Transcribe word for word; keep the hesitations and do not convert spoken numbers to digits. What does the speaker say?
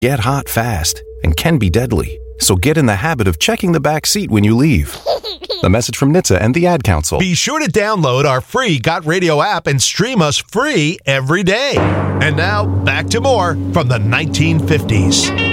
get hot fast and can be deadly. So get in the habit of checking the back seat when you leave. A message from N H T S A and the Ad Council. Be sure to download our free Got Radio app and stream us free every day. And now, back to more from the nineteen fifties.